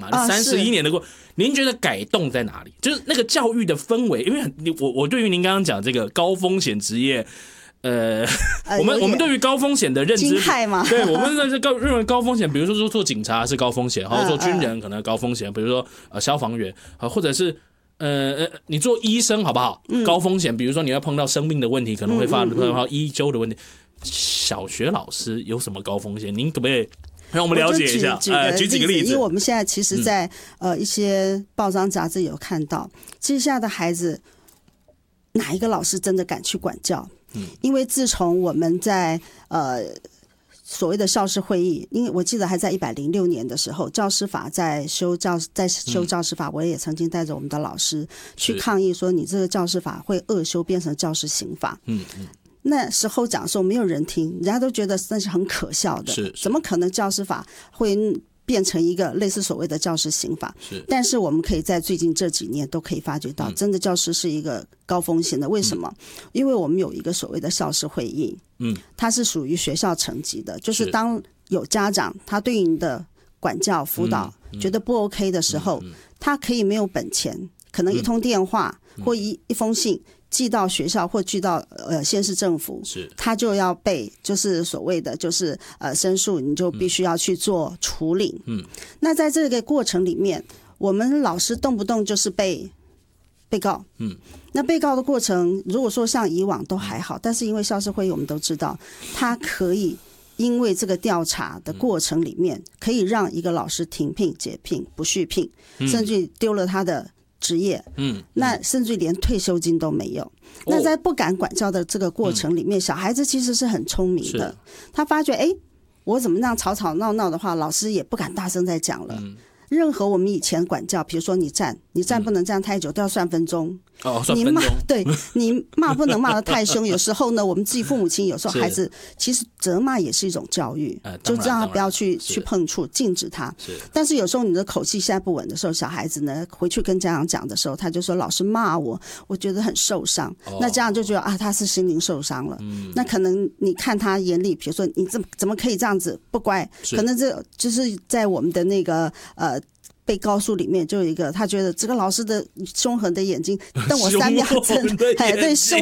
嘛，31年的过，您觉得改动在哪里？就是那个教育的氛围，因为我对于您刚刚讲这个高风险职业。我们对于高风险的认知，对，我们认为高风险，比如说做警察是高风险，或者做军人可能高风险，比如说消防员，或者是你做医生好不好？高风险，比如说你要碰到生命的问题，可能会碰到医纠的问题。小学老师有什么高风险？您可不可以让我们了解一下？举几个例子， 因为我们现在其实在一些报章杂志有看到，接下来的孩子哪一个老师真的敢去管教？因为自从我们在所谓的校事会议，因为我记得还在106年的时候，教师法在修教师法，我也曾经带着我们的老师去抗议说，你这个教师法会恶修变成教师刑法。那时候讲说没有人听，人家都觉得那是很可笑的，怎么可能教师法会变成一个类似所谓的教师刑法？但是我们可以在最近这几年都可以发觉到，真的教师是一个高风险的。为什么？因为我们有一个所谓的校事会议，它是属于学校层级的，就是当有家长他对你的管教辅导觉得不 OK 的时候，他可以没有本钱，可能一通电话或一封信寄到学校或寄到县市政府，他就要被就是所谓的就是申诉，你就必须要去做处理。那在这个过程里面，我们老师动不动就是被告。那被告的过程，如果说像以往都还好，但是因为校事会议我们都知道，他可以因为这个调查的过程里面，可以让一个老师停聘、解聘、不续聘，甚至丢了他的职业，那甚至连退休金都没有。那在不敢管教的这个过程里面，小孩子其实是很聪明的，他发觉我怎么那样吵吵闹闹的话，老师也不敢大声再讲了。任何我们以前管教，比如说你站不能站太久，都要算分钟。 算分钟。 对，你骂不能骂得太凶。有时候呢，我们自己父母亲有时候孩子其实责骂也是一种教育，就让他不要去碰触，禁止他。但是有时候你的口气现在不稳的时候，小孩子呢回去跟家长讲的时候，他就说老师骂我，我觉得很受伤。那家长就觉得他是心灵受伤了。那可能你看他眼里，比如说你怎么可以这样子不乖？可能这就是在我们的那个被告诉里面就有一个，他觉得这个老师的凶狠的眼睛瞪我3秒钟，对，凶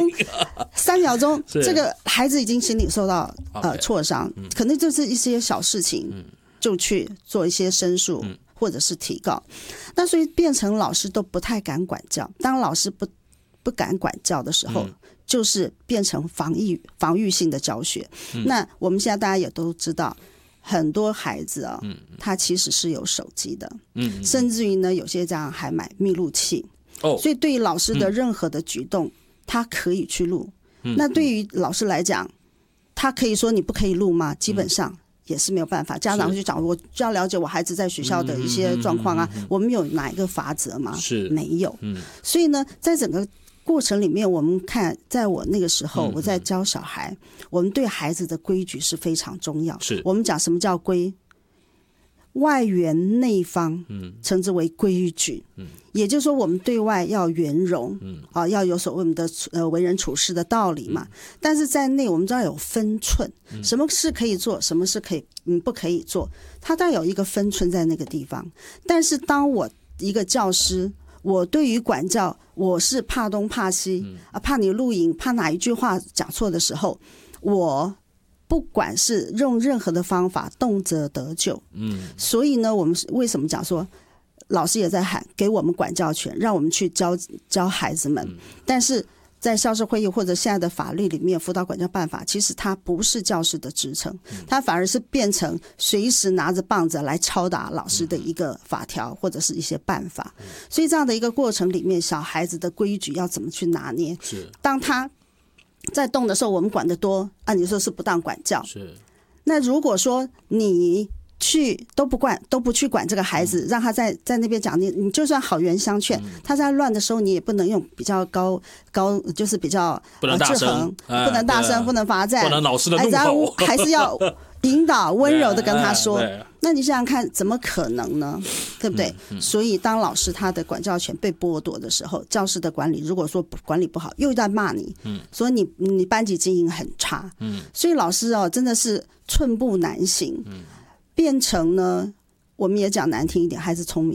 3秒钟，这个孩子已经心理受到挫伤，可能就是一些小事情就去做一些申诉或者是提告，那所以变成老师都不太敢管教。当老师不敢管教的时候，就是变成防御性的教学。那我们现在大家也都知道。很多孩子他其实是有手机的，甚至于呢，有些家长还买密录器，所以对于老师的任何的举动，他可以去录。那对于老师来讲，他可以说你不可以录吗？基本上也是没有办法。家长会去讲，我就要了解我孩子在学校的一些状况啊，我们有哪一个法则吗？没有。所以呢，在整个过程里面，我们看，在我那个时候，我在教小孩，我们对孩子的规矩是非常重要。我们讲什么叫规？外圆内方，称之为规矩。也就是说，我们对外要圆融，要有所谓我们的为人处事的道理嘛。但是在内，我们知道有分寸，什么是可以做，什么是可以不可以做，它都有一个分寸在那个地方。但是当我一个教师，我对于管教，我是怕东怕西怕你录影，怕哪一句话讲错的时候，我不管是用任何的方法，动辄得咎。所以呢，我们为什么讲说，老师也在喊给我们管教权，让我们去教孩子们，但是在校事会议或者现在的法律里面，辅导管教办法其实它不是教师的职称，它反而是变成随时拿着棒子来敲打老师的一个法条或者是一些办法。所以这样的一个过程里面，小孩子的规矩要怎么去拿捏？当他在动的时候，我们管得多你说是不当管教。那如果说你都不去管这个孩子，让他在那边讲，你就算好言相劝，他在乱的时候，你也不能用比较高，就是比较不能大声， 不能大声，不能罚站， 不能老师的怒吼， 还是要引导温柔的跟他说。那你想想看，怎么可能呢？对不对？所以当老师他的管教权被剥夺的时候，教师的管理如果说管理不好，又在骂你，说你班级经营很差，所以老师真的是寸步难行。变成呢，我们也讲难听一点，孩子聪明